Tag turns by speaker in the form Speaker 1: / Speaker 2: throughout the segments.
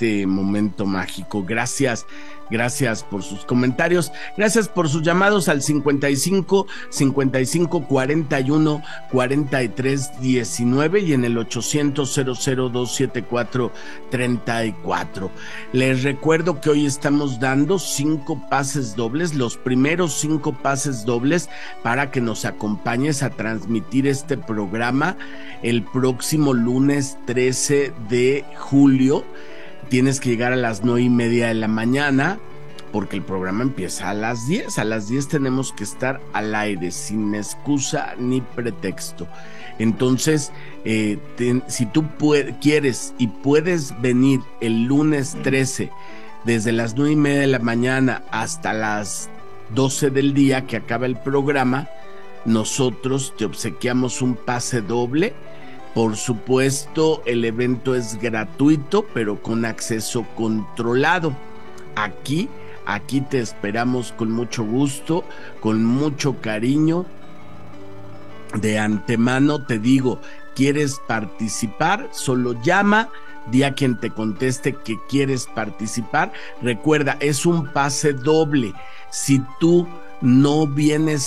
Speaker 1: este momento mágico. Gracias por sus comentarios, gracias por sus llamados al 55 41 43 19 y en el 800 274 34. Les recuerdo que hoy estamos dando 5 pases dobles, los primeros 5 pases dobles para que nos acompañes a transmitir este programa el próximo lunes 13 de julio. Tienes que llegar a las 9:30 de la mañana porque el programa empieza a las 10. A las 10 tenemos que estar al aire sin excusa ni pretexto. Entonces, si tú quieres y puedes venir el lunes 13 desde las 9:30 de la mañana hasta las 12 del día que acaba el programa, nosotros te obsequiamos un pase doble. Por supuesto, el evento es gratuito, pero con acceso controlado. Aquí te esperamos con mucho gusto, con mucho cariño. De antemano te digo, ¿quieres participar? Solo llama, di a quien te conteste que quieres participar. Recuerda, es un pase doble. Si tú no vienes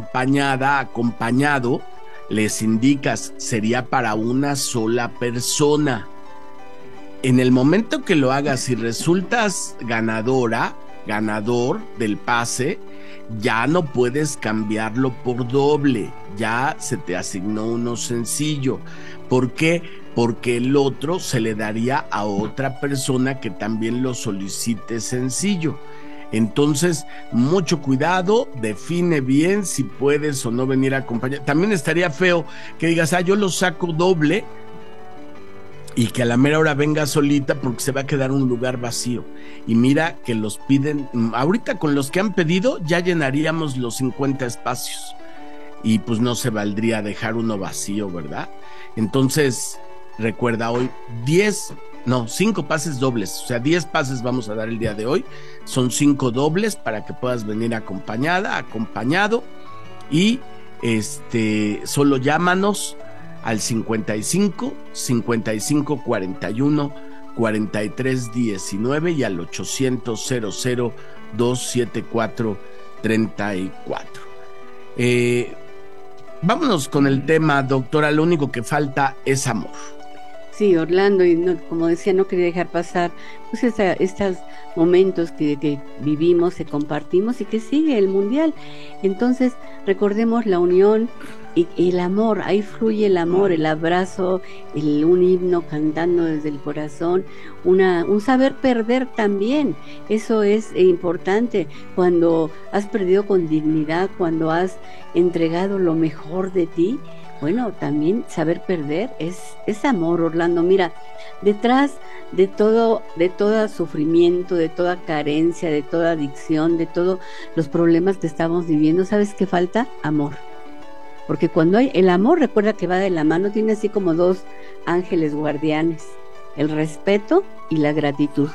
Speaker 1: acompañado, les indicas, sería para una sola persona. En el momento que lo hagas y resultas ganador del pase, ya no puedes cambiarlo por doble, ya se te asignó uno sencillo. ¿Por qué? Porque el otro se le daría a otra persona que también lo solicite sencillo. Entonces, mucho cuidado, define bien si puedes o no venir a acompañar. También estaría feo que digas, yo lo saco doble y que a la mera hora venga solita porque se va a quedar un lugar vacío. Y mira que los piden, ahorita con los que han pedido ya llenaríamos los 50 espacios y pues no se valdría dejar uno vacío, ¿verdad? Entonces, recuerda hoy 5 pases dobles, o sea 10 pases vamos a dar el día de hoy, son 5 dobles para que puedas venir acompañado y solo llámanos al 55 41 43 19 y al 800 274 34. Vámonos con el tema, doctora. Lo único que falta es amor.
Speaker 2: Sí, Orlando, y no, como decía, no quería dejar pasar pues estos momentos que vivimos, que compartimos y que sigue el Mundial. Entonces, recordemos la unión y el amor, ahí fluye el amor, el abrazo, un himno cantando desde el corazón, un saber perder también. Eso es importante cuando has perdido con dignidad, cuando has entregado lo mejor de ti. Bueno, también saber perder es amor, Orlando. Mira, detrás de todo sufrimiento, de toda carencia, de toda adicción, de todos los problemas que estamos viviendo, ¿sabes qué falta? Amor. Porque cuando hay el amor, recuerda que va de la mano, tiene así como 2 ángeles guardianes, el respeto y la gratitud.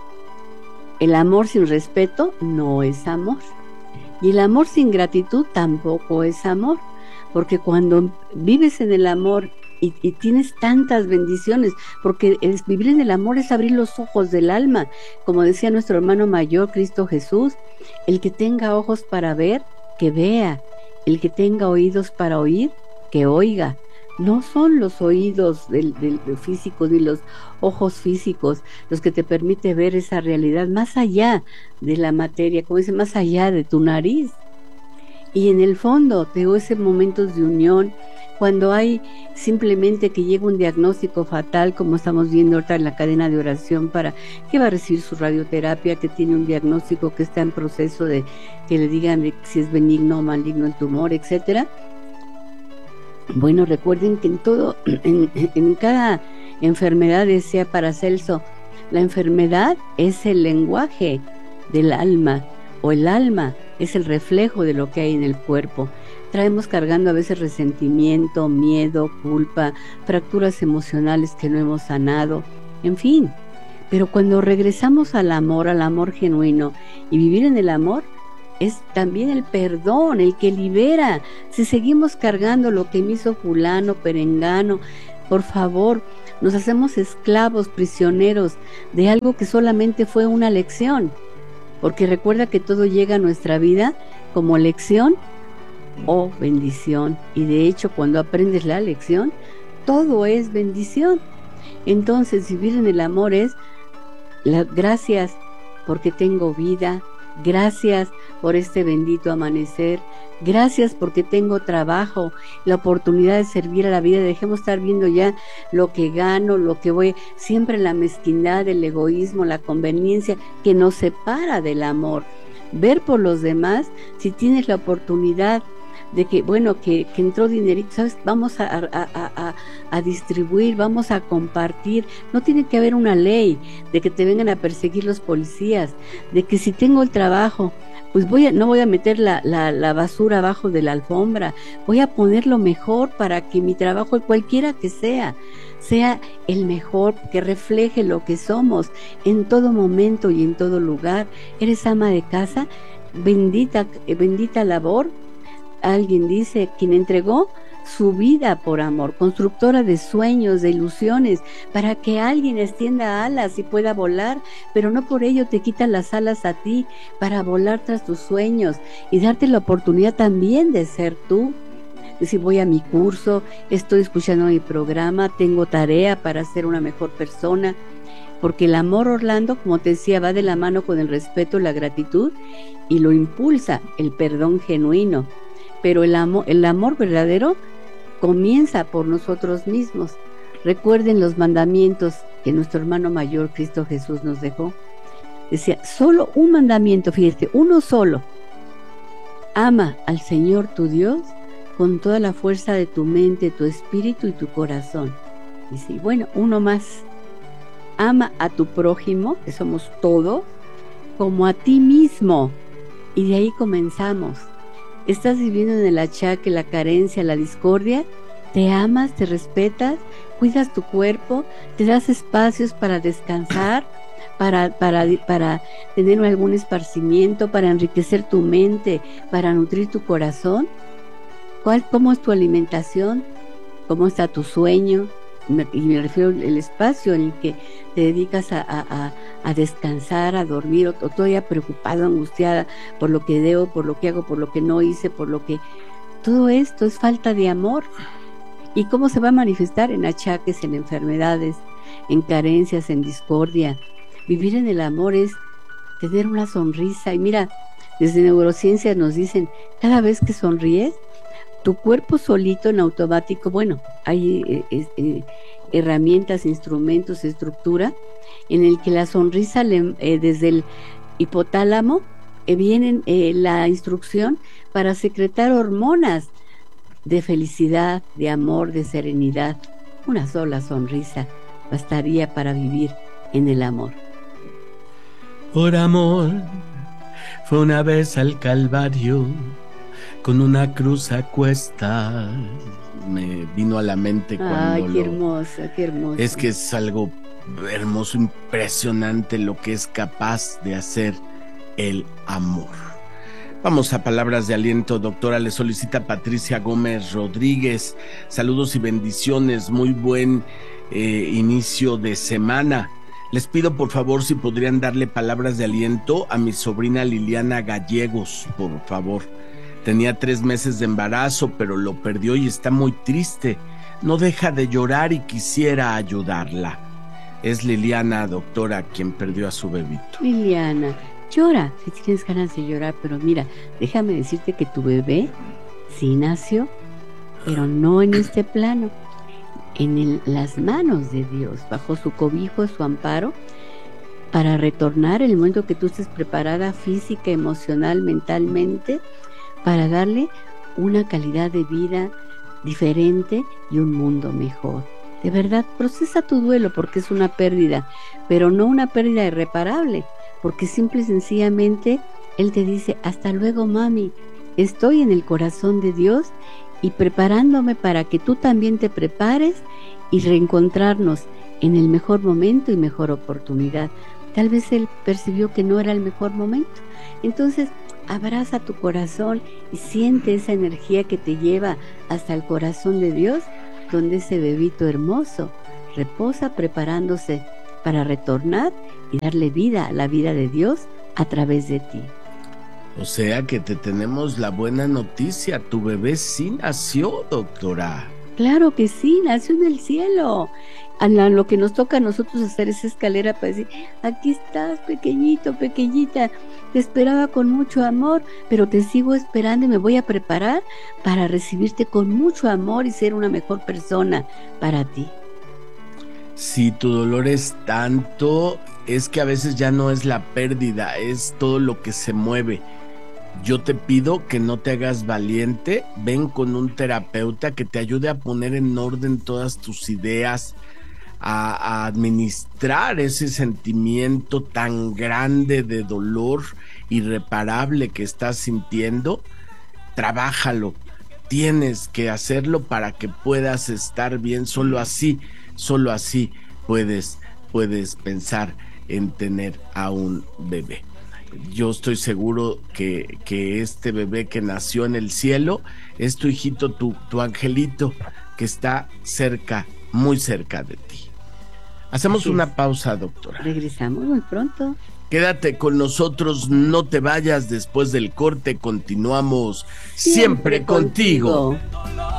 Speaker 2: El amor sin respeto no es amor. Y el amor sin gratitud tampoco es amor. Porque cuando vives en el amor y tienes tantas bendiciones, porque vivir en el amor es abrir los ojos del alma, como decía nuestro hermano mayor, Cristo Jesús, el que tenga ojos para ver, que vea, el que tenga oídos para oír, que oiga. No son los oídos del físicos ni los ojos físicos los que te permite ver esa realidad más allá de la materia, como dice, más allá de tu nariz. Y en el fondo, te digo, ese momentos de unión, cuando hay simplemente que llega un diagnóstico fatal, como estamos viendo ahorita en la cadena de oración, para que va a recibir su radioterapia, que tiene un diagnóstico que está en proceso de que le digan de si es benigno o maligno el tumor, etcétera. Bueno, recuerden que en cada enfermedad, decía Paracelso, la enfermedad es el lenguaje del alma, o el alma es el reflejo de lo que hay en el cuerpo. Traemos cargando a veces resentimiento, miedo, culpa, fracturas emocionales que no hemos sanado, en fin. Pero cuando regresamos al amor genuino, y vivir en el amor es también el perdón, el que libera. Si seguimos cargando lo que me hizo fulano, perengano, Por favor, nos hacemos esclavos, prisioneros de algo que solamente fue una lección, porque recuerda que todo llega a nuestra vida como lección o bendición, y de hecho cuando aprendes la lección, todo es bendición. Entonces vivir en el amor es gracias porque tengo vida, gracias por este bendito amanecer, gracias porque tengo trabajo, la oportunidad de servir a la vida. Dejemos estar viendo ya lo que gano, lo que voy, siempre la mezquindad, el egoísmo, la conveniencia que nos separa del amor. Ver por los demás, si tienes la oportunidad de que, bueno, que entró dinerito, ¿sabes? Vamos a distribuir, vamos a compartir. No tiene que haber una ley de que te vengan a perseguir los policías, de que si tengo el trabajo, pues no voy a meter la basura abajo de la alfombra, voy a poner lo mejor para que mi trabajo, cualquiera que sea el mejor, que refleje lo que somos en todo momento y en todo lugar. Eres ama de casa, bendita labor. Alguien dice, quien entregó su vida por amor, constructora de sueños, de ilusiones, para que alguien extienda alas y pueda volar, pero no por ello te quitan las alas a ti, para volar tras tus sueños y darte la oportunidad también de ser tú. Decir, voy a mi curso, estoy escuchando mi programa, tengo tarea para ser una mejor persona, porque el amor, Orlando, como te decía, va de la mano con el respeto, la gratitud, y lo impulsa el perdón genuino. Pero el amor verdadero comienza por nosotros mismos. Recuerden los mandamientos que nuestro hermano mayor Cristo Jesús nos dejó. Decía, solo un mandamiento, fíjate, uno solo. Ama al Señor tu Dios con toda la fuerza de tu mente, tu espíritu y tu corazón. Dice, bueno, uno más. Ama a tu prójimo, que somos todos, como a ti mismo. Y de ahí comenzamos. ¿Estás viviendo en el achaque, la carencia, la discordia? ¿Te amas, te respetas, cuidas tu cuerpo, te das espacios para descansar, para tener algún esparcimiento, para enriquecer tu mente, para nutrir tu corazón? ¿Cómo es tu alimentación? ¿Cómo está tu sueño? Y me refiero al espacio en el que te dedicas a descansar, a dormir, o todavía preocupada, angustiada por lo que debo, por lo que hago, por lo que no hice, por lo que... Todo esto es falta de amor. ¿Y cómo se va a manifestar? En achaques, en enfermedades, en carencias, en discordia. Vivir en el amor es tener una sonrisa. Y mira, desde neurociencia nos dicen, cada vez que sonríes, tu cuerpo solito en automático, bueno, hay herramientas, instrumentos, estructura, en el que la sonrisa desde el hipotálamo viene la instrucción para secretar hormonas de felicidad, de amor, de serenidad. Una sola sonrisa bastaría para vivir en el amor.
Speaker 1: Por amor, fue una vez al Calvario, con una cruz a cuestas. Me vino a la mente cuando...
Speaker 2: Ay, qué hermosa, qué hermosa.
Speaker 1: Es que es algo hermoso, impresionante lo que es capaz de hacer el amor. Vamos a palabras de aliento, doctora. Le solicita Patricia Gómez Rodríguez. Saludos y bendiciones. Muy buen inicio de semana. Les pido por favor si podrían darle palabras de aliento a mi sobrina Liliana Gallegos, por favor. Tenía 3 meses de embarazo, pero lo perdió y está muy triste. No deja de llorar y quisiera ayudarla. Es Liliana, doctora, quien perdió a su bebito.
Speaker 2: Liliana, llora si tienes ganas de llorar, pero mira, déjame decirte que tu bebé sí nació, pero no en este plano, en las manos de Dios, bajo su cobijo, su amparo, para retornar en el momento que tú estés preparada física, emocional, mentalmente, para darle una calidad de vida diferente y un mundo mejor. De verdad, procesa tu duelo porque es una pérdida, pero no una pérdida irreparable, porque simple y sencillamente Él te dice, hasta luego mami, estoy en el corazón de Dios y preparándome para que tú también te prepares y reencontrarnos en el mejor momento y mejor oportunidad. Tal vez Él percibió que no era el mejor momento, entonces abraza tu corazón y siente esa energía que te lleva hasta el corazón de Dios donde ese bebito hermoso reposa preparándose para retornar y darle vida a la vida de Dios a través de ti.
Speaker 1: O sea que te tenemos la buena noticia, tu bebé sí nació, doctora.
Speaker 2: Claro que sí, nació en el cielo. Lo que nos toca a nosotros hacer esa escalera para decir, aquí estás, pequeñito, pequeñita, te esperaba con mucho amor, pero te sigo esperando y me voy a preparar para recibirte con mucho amor y ser una mejor persona para ti.
Speaker 1: Si tu dolor es tanto, es que a veces ya no es la pérdida, es todo lo que se mueve. Yo te pido que no te hagas valiente, ven con un terapeuta que te ayude a poner en orden todas tus ideas, a administrar ese sentimiento tan grande de dolor irreparable que estás sintiendo. Trabájalo, tienes que hacerlo para que puedas estar bien, solo así puedes pensar en tener a un bebé. Yo estoy seguro que este bebé que nació en el cielo es tu hijito, tu angelito, que está cerca, muy cerca de ti. Hacemos una pausa, doctora.
Speaker 2: Regresamos muy pronto.
Speaker 1: Quédate con nosotros, no te vayas. Después del corte continuamos siempre contigo.